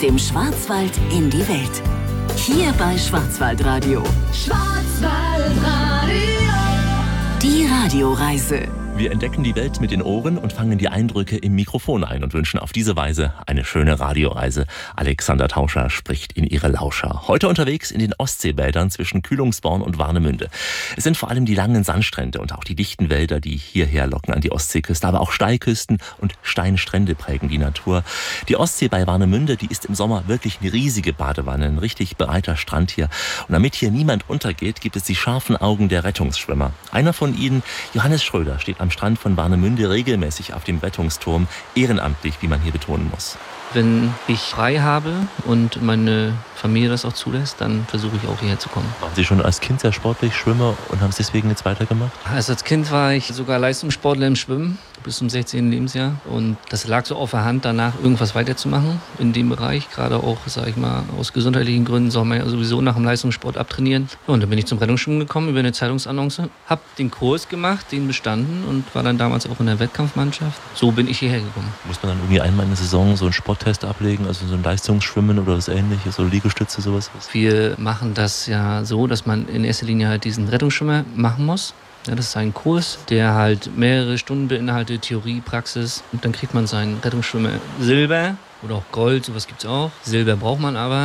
dem Schwarzwald in die Welt. Hier bei Schwarzwaldradio. Schwarzwaldradio. Die Radioreise. Wir entdecken die Welt mit den Ohren und fangen die Eindrücke im Mikrofon ein und wünschen auf diese Weise eine schöne Radioreise. Alexander Tauscher spricht in ihre Lauscher. Heute unterwegs in den Ostseewäldern zwischen Kühlungsborn und Warnemünde. Es sind vor allem die langen Sandstrände und auch die dichten Wälder, die hierher locken an die Ostseeküste. Aber auch Steilküsten und Steinstrände prägen die Natur. Die Ostsee bei Warnemünde, die ist im Sommer wirklich eine riesige Badewanne, ein richtig breiter Strand hier. Und damit hier niemand untergeht, gibt es die scharfen Augen der Rettungsschwimmer. Einer von ihnen, Johannes Schröder, steht am Strand von Warnemünde regelmäßig auf dem Rettungsturm, ehrenamtlich, wie man hier betonen muss. Wenn ich frei habe und meine Familie das auch zulässt, dann versuche ich auch hierher zu kommen. Waren Sie schon als Kind sehr sportlich Schwimmer und haben es deswegen jetzt weitergemacht? Also als Kind war ich sogar Leistungssportler im Schwimmen bis zum 16. Lebensjahr und das lag so auf der Hand, danach irgendwas weiterzumachen in dem Bereich. Gerade auch, sage ich mal, aus gesundheitlichen Gründen soll man ja sowieso nach dem Leistungssport abtrainieren. Und dann bin ich zum Rettungsschwimmen gekommen über eine Zeitungsannonce, habe den Kurs gemacht, den bestanden und war dann damals auch in der Wettkampfmannschaft. So bin ich hierher gekommen. Muss man dann irgendwie einmal in der Saison so einen Sporttest ablegen, also so ein Leistungsschwimmen oder was Ähnliches, so Liegestütze, sowas? Wir machen das ja so, dass man in erster Linie halt diesen Rettungsschwimmer machen muss. Ja, das ist ein Kurs, der halt mehrere Stunden beinhaltet, Theorie, Praxis. Und dann kriegt man seinen Rettungsschwimmer Silber oder auch Gold, sowas gibt's auch. Silber braucht man aber.